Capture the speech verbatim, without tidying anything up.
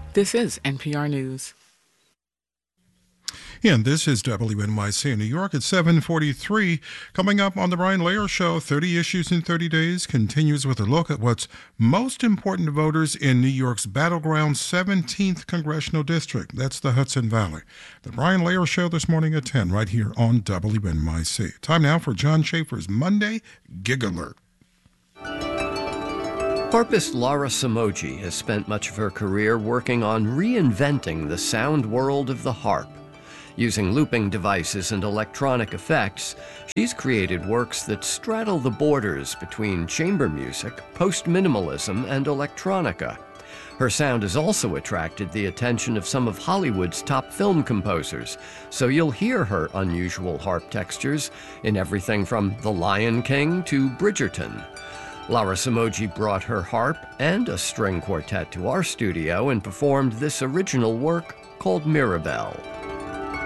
This is N P R News. And this is W N Y C in New York at seven forty-three. Coming up on The Brian Lehrer Show, thirty Issues in thirty days continues with a look at what's most important to voters in New York's battleground seventeenth Congressional District. That's the Hudson Valley. The Brian Lehrer Show this morning at ten, right here on W N Y C. Time now for John Schaefer's Monday Gig Alert. Harpist Laura Somogyi has spent much of her career working on reinventing the sound world of the harp. Using looping devices and electronic effects, she's created works that straddle the borders between chamber music, post-minimalism, and electronica. Her sound has also attracted the attention of some of Hollywood's top film composers, so you'll hear her unusual harp textures in everything from The Lion King to Bridgerton. Laura Somogyi brought her harp and a string quartet to our studio and performed this original work called Mirabelle.